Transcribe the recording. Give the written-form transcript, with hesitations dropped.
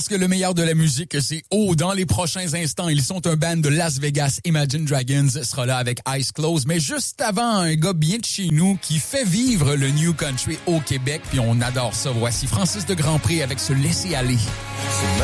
Parce que le meilleur de la musique, c'est dans les prochains instants. Ils sont un band de Las Vegas. Imagine Dragons sera là avec Eyes Closed. Mais juste avant, un gars bien de chez nous qui fait vivre le New Country au Québec. Puis on adore ça. Voici Francis de Grandpré avec Se laisser aller.